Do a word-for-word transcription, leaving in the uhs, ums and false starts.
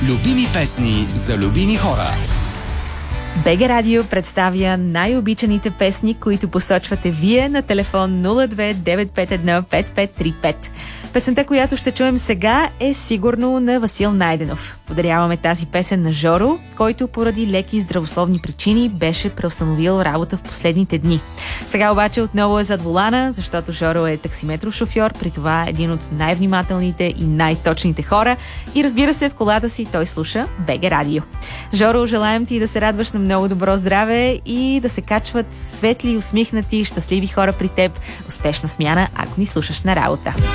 Любими песни за любими хора. БГ Радио представя най-обичаните песни, които посочвате вие на телефон нула две девет пет едно пет пет три пет. Песента, която ще чуем сега, е сигурно на Васил Найденов. Подаряваме тази песен на Жоро, който поради леки здравословни причини беше преустановил работа в последните дни. Сега обаче отново е зад волана, защото Жоро е таксиметров шофьор, при това един от най-внимателните и най-точните хора. И разбира се, в колата си той слуша БГ Радио. Жоро, желаем ти да се радваш на много добро здраве и да се качват светли, усмихнати, щастливи хора при теб. Успешна смяна, ако ни слушаш на работа.